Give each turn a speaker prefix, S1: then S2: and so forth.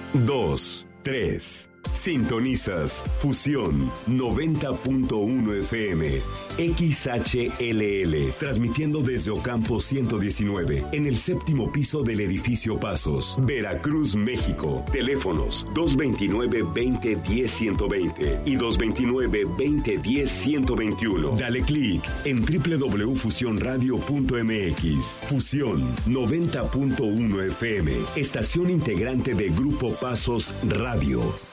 S1: 2, 3. Sintonizas Fusión 90.1 FM XHLL, transmitiendo desde Ocampo 119, en el séptimo piso del edificio Pasos, Veracruz, México. Teléfonos 229-2010-120 y 229-2010-121. Dale clic en www.fusionradio.mx. Fusión 90.1 FM, estación integrante de Grupo Pasos Radio.